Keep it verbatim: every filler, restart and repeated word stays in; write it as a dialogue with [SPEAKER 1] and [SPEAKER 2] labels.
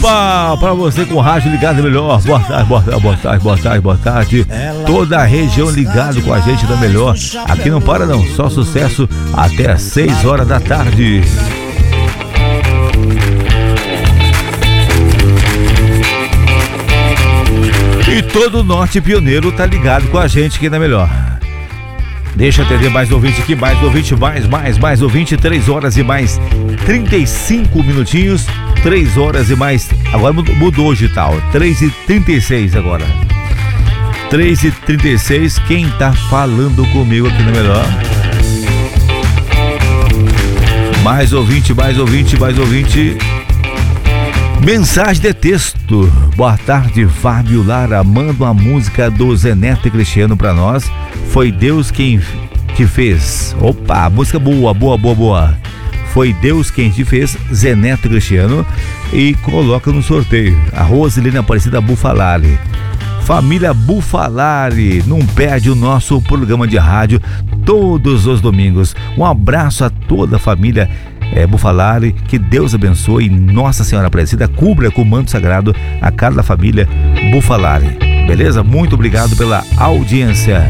[SPEAKER 1] Opa, para você com o rádio ligado melhor. Boa tarde, boa tarde, boa tarde, boa tarde, boa tarde. Toda a região ligado com a gente da melhor. Aqui não para não, só sucesso até às seis horas da tarde. E todo o Norte Pioneiro tá ligado com a gente aqui na melhor. Deixa eu atender mais ouvinte aqui, mais ouvinte, mais, mais, mais ouvinte. Três horas e mais trinta e cinco minutinhos. Três horas e mais. Agora mudou hoje tal. Três e trinta e seis agora. Três e trinta e seis. Quem tá falando comigo aqui na melhor? Mais ouvinte, mais ouvinte, mais ouvinte. Mensagem de texto. Boa tarde, Fábio Lara. Manda uma música do Zé Neto e Cristiano pra nós. Foi Deus quem te fez. Opa, música boa, boa, boa, boa. Foi Deus quem te fez, Zé Neto e Cristiano. E coloca no sorteio. A Rosilene Aparecida Bufalari. Família Bufalari, não perde o nosso programa de rádio todos os domingos. Um abraço a toda a família É, Bufalari, que Deus abençoe. Nossa Senhora Aparecida cubra com o manto sagrado a cada família Bufalari. Beleza? Muito obrigado pela audiência.